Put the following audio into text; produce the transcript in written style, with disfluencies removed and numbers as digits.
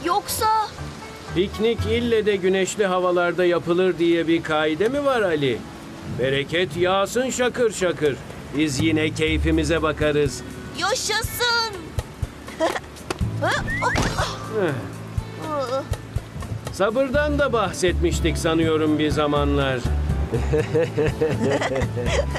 Yoksa... Piknik ille de güneşli havalarda yapılır diye bir kaide mi var Ali? Bereket yağsın şakır şakır. Biz yine keyfimize bakarız. Yaşasın! Sabırdan da bahsetmiştik sanıyorum bir zamanlar.